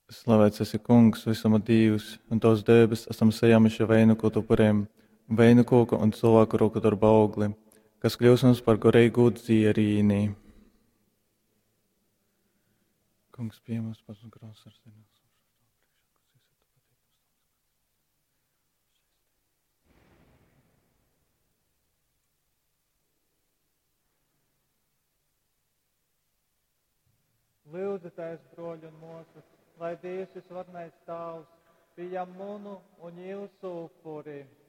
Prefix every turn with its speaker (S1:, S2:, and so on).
S1: Slavēts esi Kungs, visuma Dievs, un tavs debes esam saņēmuši vainagotu upuriem, vainagoku un cilvēku roku darba augli, kas kļūs mums par gorīgu dzierīnī. Kungs pie mums pats un krāsas ar sēnās.
S2: Lūdzatais broļi un mūsas, lai Dievs visvarnais tēvs pieņem munu un jūsu upuri.